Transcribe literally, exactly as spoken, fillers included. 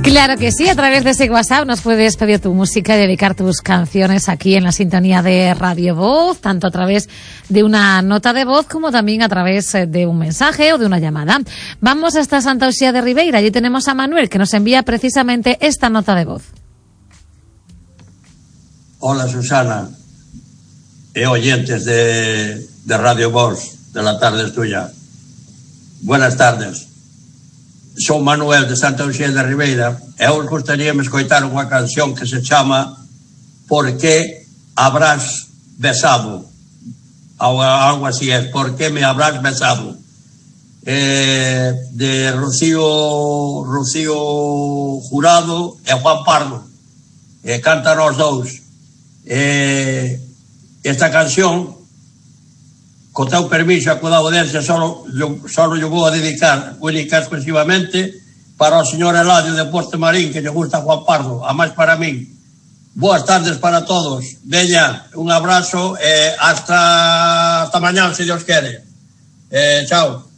Claro que sí, a través de ese WhatsApp nos puedes pedir tu música y dedicar tus canciones aquí en la sintonía de Radio Voz, tanto a través de una nota de voz como también a través de un mensaje o de una llamada. Vamos hasta Santa Uxía de Ribeira, allí tenemos a Manuel que nos envía precisamente esta nota de voz. Hola Susana e oyentes de, de Radio Voz, de la tarde es tuya. Buenas tardes. Sou Manuel de Santa Uxía de Ribeira e eu gostaríame escoitar unha canción que se chama Por que habrás besado, ou algo así é, Por que me habrás besado, eh, de Rocío Rocío Jurado e Juan Pardo, e cantan os dous. Eh, esta canción, co teu permiso e co da audiencia, solo, solo yo vou a dedicar única exclusivamente para o señor Eladio de Porto Marín, que lle gusta Juan Pardo, a máis para min. Boas tardes para todos. Veña, un abrazo e hasta, hasta mañán, se Dios quere. Eh, chao.